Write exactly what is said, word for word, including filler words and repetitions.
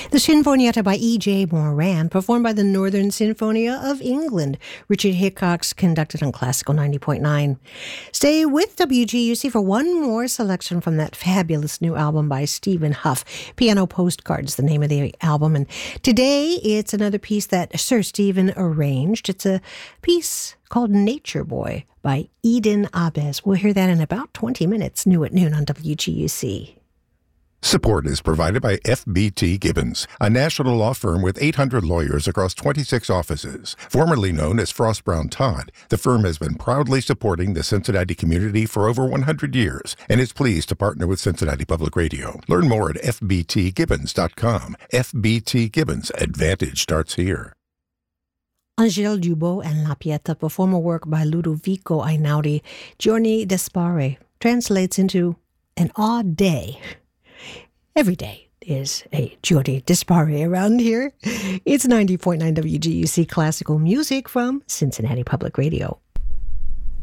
The Sinfonietta by E J. Moran, performed by the Northern Sinfonia of England. Richard Hickox conducted on Classical ninety point nine. Stay with W G U C for one more selection from that fabulous new album by Stephen Huff. Piano Postcards, the name of the album. And today it's another piece that Sir Stephen arranged. It's a piece called Nature Boy by Eden Abes. We'll hear that in about twenty minutes, new at noon on W G U C. Support is provided by F B T Gibbons, a national law firm with eight hundred lawyers across twenty-six offices. Formerly known as Frost Brown Todd, the firm has been proudly supporting the Cincinnati community for over one hundred years and is pleased to partner with Cincinnati Public Radio. Learn more at f b t gibbons dot com. F B T Gibbons, Advantage starts here. Angèle Dubot and La Pieta perform a work by Ludovico Einaudi. Giorni d'Espare translates into an odd day. Every day is a Giorni d'Espare around here. It's ninety point nine W G U C Classical Music from Cincinnati Public Radio.